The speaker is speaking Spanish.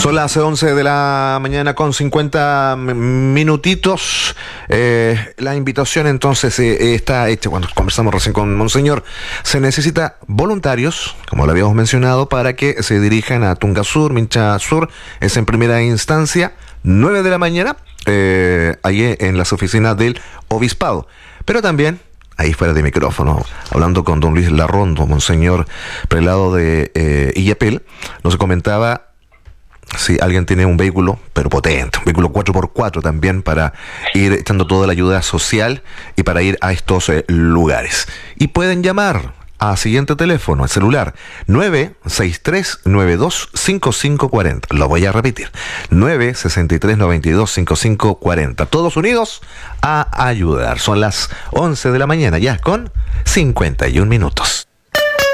Son las 11 de la mañana con 50 minutitos. La invitación entonces está hecha cuando conversamos recién con Monseñor. Se necesita voluntarios, como lo habíamos mencionado, para que se dirijan a Tungasur, Mincha Sur. Es en primera instancia, 9 de la mañana, allí en las oficinas del Obispado. Pero también, ahí fuera de micrófono, hablando con don Luis Larrondo, Monseñor prelado de Illapel, nos comentaba si alguien tiene un vehículo, pero potente, un vehículo 4x4 también, para ir echando toda la ayuda social y para ir a estos lugares. Y pueden llamar a siguiente teléfono, el celular, 963-92-5540. Lo voy a repetir, 963-92-5540. Todos unidos a ayudar. Son las 11 de la mañana, ya con 51 minutos.